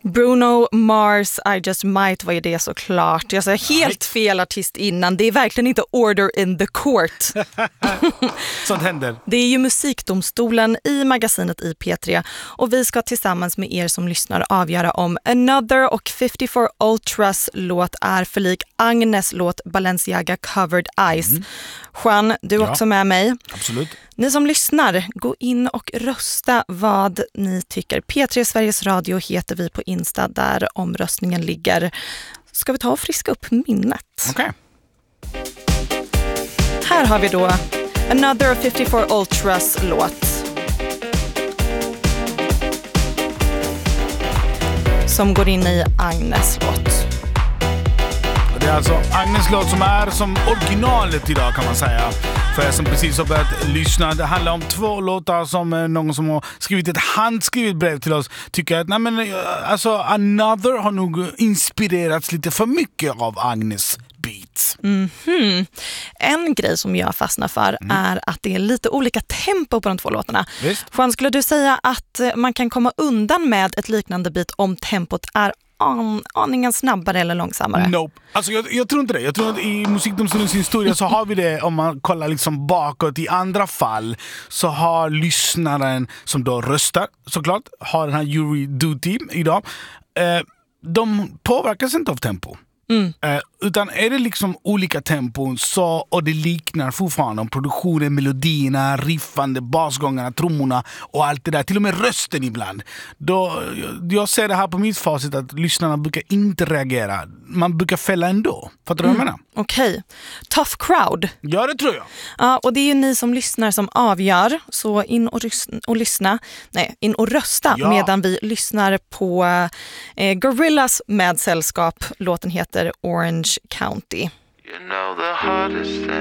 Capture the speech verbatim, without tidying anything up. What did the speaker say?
Bruno Mars, I Just Might var ju det såklart. Jag sa helt fel artist innan. Det är verkligen inte Order in the Court. Sånt händer. Det är ju Musikdomstolen i magasinet i P tre. Och vi ska tillsammans med er som lyssnar avgöra om Another och femtiofyra Ultras låt är för lik Agnes låt Balenciaga Covered Eyes. Mm. Juan, du är ja. också med mig. Absolut. Ni som lyssnar, gå in och rösta vad ni tycker. P tre Sveriges Radio heter vi på Insta där omröstningen ligger. Ska vi ta och friska upp minnet? Okej. Okay. Här har vi då Another femtiofyra Ultras låt. Som går in i Agnes låt. Det är alltså Agnes låt som är som originalet idag kan man säga. För jag som precis har börjat lyssna. Det handlar om två låtar som någon som har skrivit ett handskrivet brev till oss tycker att nej men, alltså, Another har nog inspirerats lite för mycket av Agnes beats. Mm-hmm. En grej som jag fastnar för mm. är att det är lite olika tempo på de två låtarna. Visst. Juan, skulle du säga att man kan komma undan med ett liknande beat om tempot är an, aningen snabbare eller långsammare? Nope. Alltså jag, jag tror inte det. Jag tror att i Musikdomstolens historia så har vi det, om man kollar liksom bakåt. I andra fall så har lyssnaren som då röstar, såklart, har den här jury duty idag. Eh, de påverkas inte av tempo. Mm. Eh, utan är det liksom olika tempon så, och det liknar fortfarande om produktionen, melodierna, riffande, basgångarna, trummorna och allt det där, till och med rösten ibland. Då, jag ser det här på mitt facit att lyssnarna brukar inte reagera. Man brukar fälla ändå. Fattar du mm. vad jag menar? Okej. Okay. Tough crowd. Ja, det tror jag. Ja, och det är ju ni som lyssnar som avgör. Så in och, rys- och lyssna. Nej, in och rösta ja. medan vi lyssnar på eh, Gorillaz med sällskap. Låten heter Orange County. You know the hardest thing